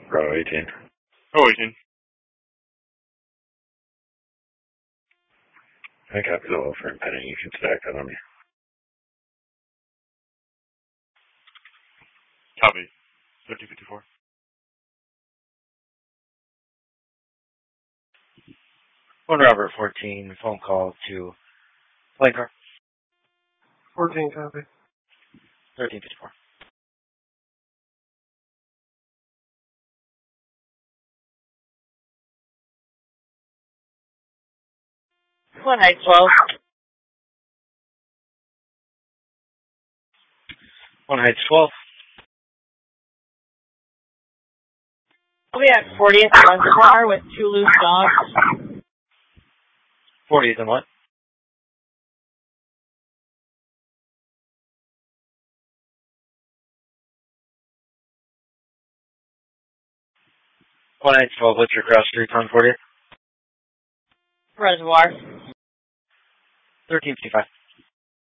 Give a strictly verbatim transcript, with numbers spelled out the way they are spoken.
Row eighteen. Oh, eighteen. I copy the welfare and penny. You can stack that on me. Copy. thirteen fifty-four. One Robert fourteen, phone call to plane car. fourteen, copy. thirteen fifty-four. One Heights twelve. One Heights twelve. I'll be at fortieth Reservoir with two loose dogs. fortieth and what? One Heights twelve, what's your cross street on fortieth? Reservoir. thirteen fifty-five.